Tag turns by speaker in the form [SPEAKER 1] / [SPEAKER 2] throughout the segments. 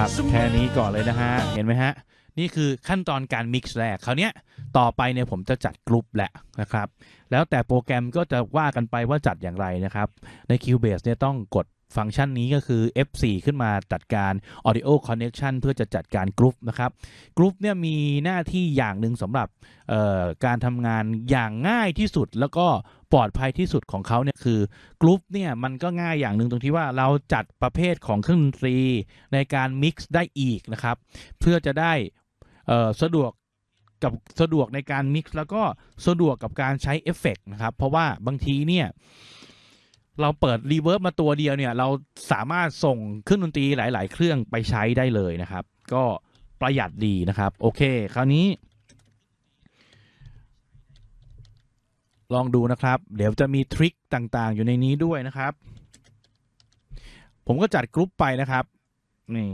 [SPEAKER 1] ครับแค่นี้ก่อนเลยนะฮะเห็นไหมฮะนี่คือขั้นตอนการมิกซ์แรกคราวนี้ต่อไปเนี่ยผมจะจัดกรุ๊ปแหละนะครับแล้วแต่โปรแกรมก็จะว่ากันไปว่าจัดอย่างไรนะครับใน Cubase เนี่ยต้องกดฟังก์ชันนี้ก็คือ F4 ขึ้นมาจัดการ Audio Connection เพื่อจะจัดการกรุ๊ปนะครับกรุ๊ปเนี่ยมีหน้าที่อย่างหนึ่งสำหรับการทำงานอย่างง่ายที่สุดแล้วก็ปลอดภัยที่สุดของเขาเนี่ยคือกรุ๊ปเนี่ยมันก็ง่ายอย่างหนึ่งตรงที่ว่าเราจัดประเภทของเครื่องดนตรีในการมิกซ์ได้อีกนะครับเพื่อจะได้สะดวกในการมิกซ์แล้วก็สะดวกกับการใช้เอฟเฟกต์นะครับเพราะว่าบางทีเนี่ยเราเปิดรีเวิร์บมาตัวเดียวเนี่ยเราสามารถส่งเครื่องดนตรีหลายๆเครื่องไปใช้ได้เลยนะครับก็ประหยัดดีนะครับโอเคคราวนี้ลองดูนะครับเดี๋ยวจะมีทริคต่างๆอยู่ในนี้ด้วยนะครับผมก็จัดกรุ๊ปไปนะครับนี่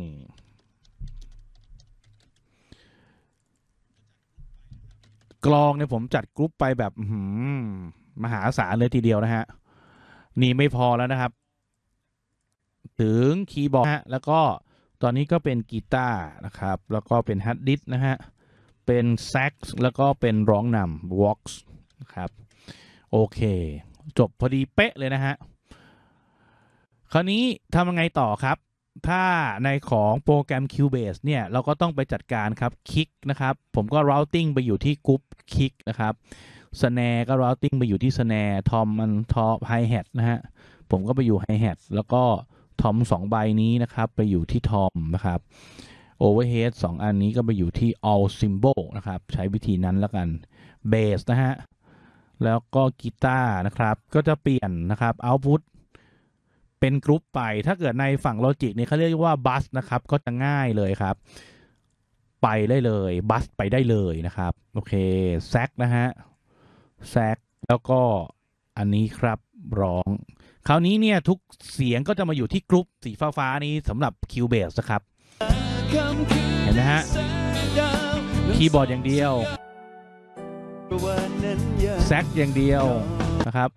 [SPEAKER 1] กลองเนี่ยผมจัดกรุ๊ปไปแบบมหาศาลเลยทีเดียวนะฮะนี่ไม่พอแล้วนะครับถึงคีย์บอร์ดแล้วก็ตอนนี้ก็เป็นกีตาร์นะครับแล้วก็เป็นฮัดดิสนะฮะเป็นแซกซ์แล้วก็เป็นร้องนำวอล์กส์นะครับโอเคจบพอดีเป๊ะเลยนะฮะคราวนี้ทำยังไงต่อครับถ้าในของโปรแกรม Cubase เนี่ยเราก็ต้องไปจัดการครับคิกนะครับผมก็ routing ไปอยู่ที่กรุ๊ปคิกนะครับสแนร์ก็ routing ไปอยู่ที่สแนร์ทอมมันทอไฮแฮทนะฮะผมก็ไปอยู่ไฮแฮทแล้วก็ทอม2ใบนี้นะครับไปอยู่ที่ทอมนะครับโอเวอร์เฮด2อันนี้ก็ไปอยู่ที่ all symbol นะครับใช้วิธีนั้นแล้วกันเบสนะฮะแล้วก็กีตาร์นะครับก็จะเปลี่ยนนะครับ output เป็นกรุ๊ปไปถ้าเกิดในฝั่ง Logic เนี่ยเขาเรียกว่าบัสนะครับก็จะง่ายเลยครับไปได้เลยบัสไปได้เลยนะครับโอเคแซกนะฮะแซกแล้วก็อันนี้ครับร้องคราวนี้เนี่ยทุกเสียงก็จะมาอยู่ที่กรุ๊ปสีฟ้าๆนี้สำหรับ Cubase นะครับเห็นไหมฮะคีย์บอร์ดอย่างเดียวแซกอย่างเดียวนะครับ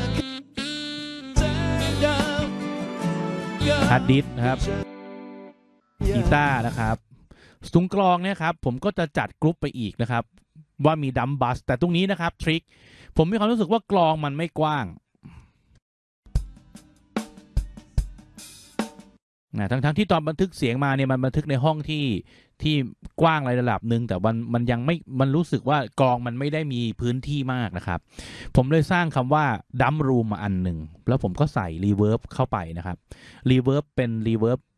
[SPEAKER 1] ฮาร์ดดิสนะครับกีตาร์นะครับตรงกลองเนี่ยครับผมก็จะจัดกรุ๊ปไปอีกนะครับว่ามีดัมบัสแต่ตรงนี้นะครับทริคผมมีความรู้สึกว่ากลองมันไม่กว้างทั้งที่ตอนบันทึกเสียงมาเนี่ยมันบันทึกในห้องที่กว้างระดับหนึ่งแต่มันยังไม่มันรู้สึกว่ากลองมันไม่ได้มีพื้นที่มากนะครับผมเลยสร้างคำว่าดัมรูมมาอันหนึ่งแล้วผมก็ใส่รีเวิร์บเข้าไปนะครับรีเวิร์บเป็นรีเวิร์บ